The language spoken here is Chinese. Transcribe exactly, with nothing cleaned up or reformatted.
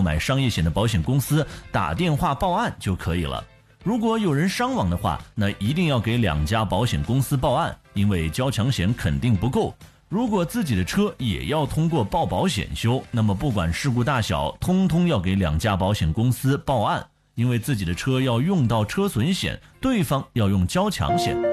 买商业险的保险公司打电话报案就可以了。如果有人伤亡的话，那一定要给两家保险公司报案，因为交强险肯定不够。如果自己的车也要通过报保险修，那么不管事故大小，通通要给两家保险公司报案，因为自己的车要用到车损险，对方要用交强险。